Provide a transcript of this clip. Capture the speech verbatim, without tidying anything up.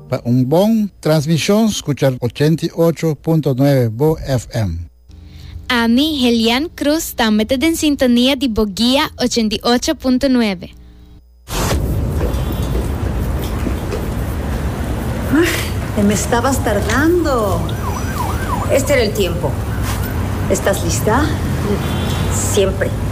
Para un buen transmisión, escuchar ochenta y ocho punto nueve Bo F M. A mí, Helian Cruz, también en sintonía de Boguía ochenta y ocho punto nueve. Ay, me estabas tardando. Este era el tiempo. ¿Estás lista? Siempre.